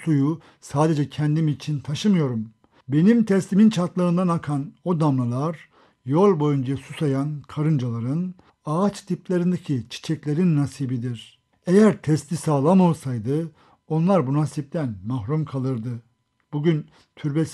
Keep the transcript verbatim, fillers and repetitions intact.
suyu sadece kendim için taşımıyorum. Benim testimin çatlağından akan o damlalar, yol boyunca susayan karıncaların, ağaç diplerindeki çiçeklerin nasibidir. Eğer testi sağlam olsaydı, onlar bu nasipten mahrum kalırdı. Bugün türbesi